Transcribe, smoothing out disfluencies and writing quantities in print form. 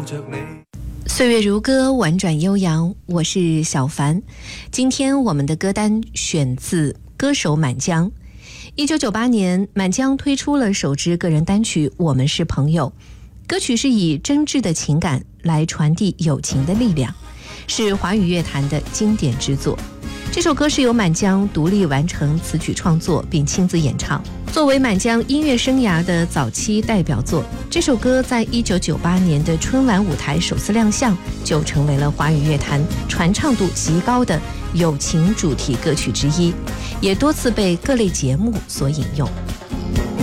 岁月如歌，婉转悠扬，我是小凡。今天我们的歌单选自歌手满江。1998年，满江推出了首支个人单曲《我们是朋友》，歌曲是以真挚的情感来传递友情的力量，是华语乐坛的经典之作。这首歌是由满江独立完成词曲创作并亲自演唱，作为满江音乐生涯的早期代表作，这首歌在1998年的春晚舞台首次亮相，就成为了华语乐坛传唱度极高的友情主题歌曲之一，也多次被各类节目所引用。